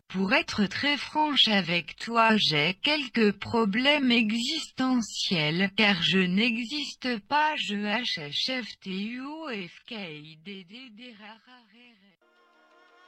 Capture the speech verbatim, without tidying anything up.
Pour être très franche avec toi, j'ai quelques problèmes existentiels, car je n'existe pas, je H H F T U O F K I D D D R R R R.